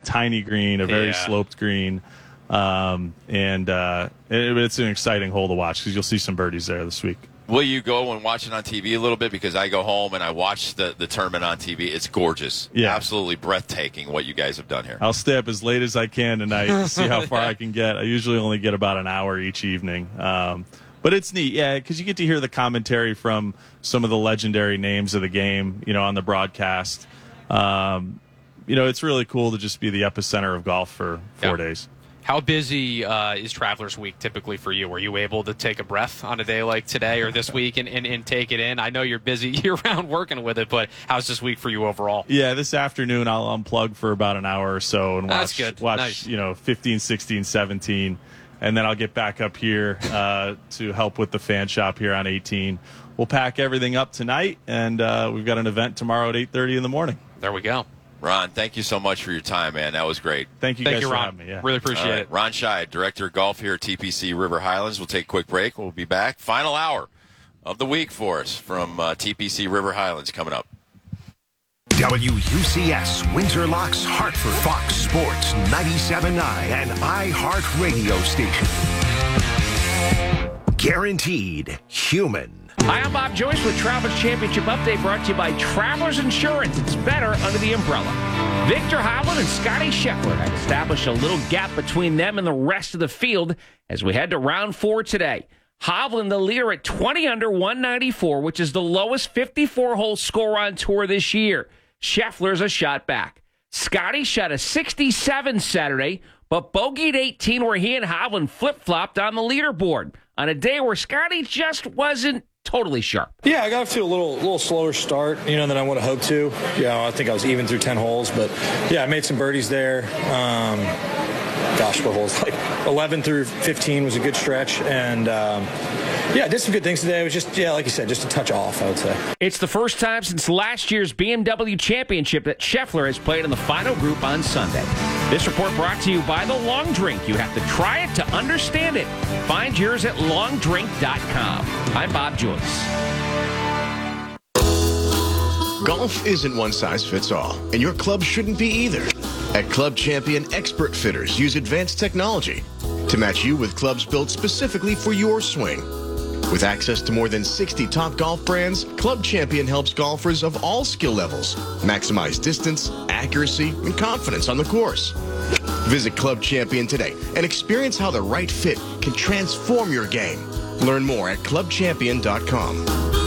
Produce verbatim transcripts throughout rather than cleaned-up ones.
tiny green, a very Yeah. sloped green. Um, and uh, it, it's an exciting hole to watch because you'll see some birdies there this week. Will you go and watch it on T V a little bit? Because I go home and I watch the, the tournament on T V. It's gorgeous. Yeah. Absolutely breathtaking what you guys have done here. I'll stay up as late as I can tonight to see how far I can get. I usually only get about an hour each evening. Um, but it's neat, yeah, because you get to hear the commentary from some of the legendary names of the game, you know, on the broadcast. Um, you know, it's really cool to just be the epicenter of golf for four Yeah. days. How busy uh, is Travelers Week typically for you? Were you able to take a breath on a day like today or this week and, and, and take it in? I know you're busy year-round working with it, but how's this week for you overall? Yeah, this afternoon I'll unplug for about an hour or so and watch, That's good. watch Nice. you know, fifteen, sixteen, seventeen, and then I'll get back up here uh, to help with the fan shop here on eighteen. We'll pack everything up tonight, and uh, we've got an event tomorrow at eight thirty in the morning. There we go. Ron, thank you so much for your time, man. That was great. Thank you Thank guys you, for Ron. having me. Yeah. Really appreciate All right. it. Ron Scheid, Director of Golf here at T P C River Highlands. We'll take a quick break. We'll be back. Final hour of the week for us from uh, T P C River Highlands coming up. W U C S Windsor Locks Hartford, Fox Sports ninety-seven point nine and iHeart Radio Station. Guaranteed human. Hi, I'm Bob Joyce with Travelers Championship Update, brought to you by Travelers Insurance. It's better under the umbrella. Victor Hovland and Scotty Scheffler have established a little gap between them and the rest of the field as we head to round four today. Hovland, the leader at twenty under, one ninety-four, which is the lowest fifty-four hole score on tour this year. Scheffler's a shot back. Scotty shot a sixty-seven Saturday, but bogeyed eighteen where he and Hovland flip-flopped on the leaderboard on a day where Scotty just wasn't totally sharp. Yeah, I got off to a little little slower start, you know, than I would have hoped to. You know, I think I was even through ten holes, but yeah, I made some birdies there. Um, gosh, what holes? Like eleven through fifteen was a good stretch, and um, yeah, I did some good things today. It was just, yeah, like you said, just a touch off, I would say. It's the first time since last year's B M W Championship that Scheffler has played in the final group on Sunday. This report brought to you by The Long Drink. You have to try it to understand it. Find yours at long drink dot com. I'm Bob Joyce. Golf isn't one size fits all, and your club shouldn't be either. At Club Champion, expert fitters use advanced technology to match you with clubs built specifically for your swing. With access to more than sixty top golf brands, Club Champion helps golfers of all skill levels maximize distance, accuracy, and confidence on the course. Visit Club Champion today and experience how the right fit can transform your game. Learn more at club champion dot com.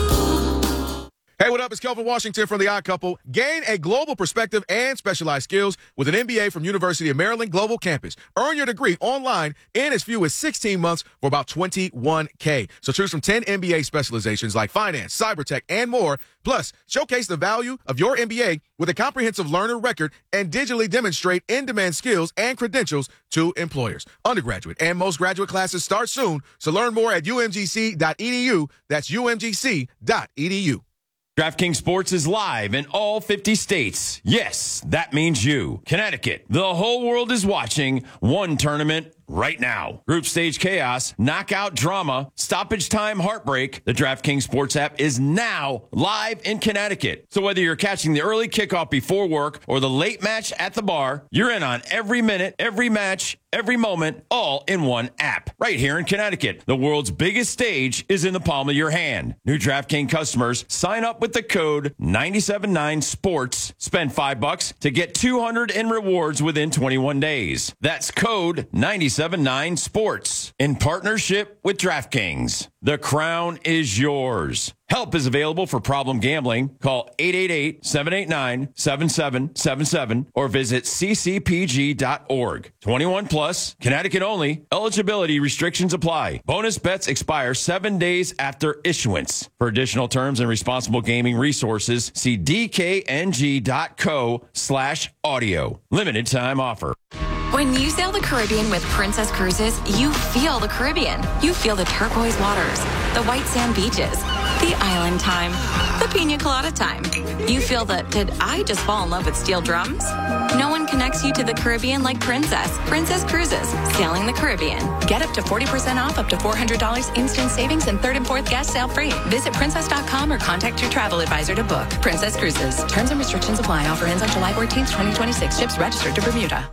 Hey, what up? It's Kelvin Washington from The Odd Couple. Gain a global perspective and specialized skills with an M B A from University of Maryland Global Campus. Earn your degree online in as few as sixteen months for about twenty-one K. So choose from ten M B A specializations like finance, cyber tech, and more. Plus, showcase the value of your M B A with a comprehensive learner record and digitally demonstrate in-demand skills and credentials to employers. Undergraduate and most graduate classes start soon, so learn more at U M G C dot E D U. That's U M G C dot E D U. DraftKings Sports is live in all fifty states. Yes, that means you. Connecticut. The whole world is watching one tournament right now. Group stage chaos, knockout drama, stoppage time heartbreak. The DraftKings Sports app is now live in Connecticut. So whether you're catching the early kickoff before work or the late match at the bar, you're in on every minute, every match, every moment, all in one app. Right here in Connecticut. The world's biggest stage is in the palm of your hand. New DraftKings customers sign up with the code nine seven nine sports. Spend five bucks to get two hundred in rewards within twenty-one days. That's code nine seven nine sports in partnership with DraftKings. The crown is yours. Help is available for problem gambling. Call eight eight eight, seven eight nine, seven seven seven seven or visit c c p g dot org. twenty-one plus, Connecticut only. Eligibility restrictions apply. Bonus bets expire seven days after issuance. For additional terms and responsible gaming resources, see d k n g dot co slash audio. Limited time offer. When you sail the Caribbean with Princess Cruises, you feel the Caribbean. You feel the turquoise waters, the white sand beaches, the island time, the pina colada time. You feel the, did I just fall in love with steel drums? No one connects you to the Caribbean like Princess. Princess Cruises, sailing the Caribbean. Get up to forty percent off, up to four hundred dollars instant savings, and third and fourth guest sail free. Visit princess dot com or contact your travel advisor to book. Princess Cruises. Terms and restrictions apply. Offer ends on July fourteenth, twenty twenty-six. Ships registered to Bermuda.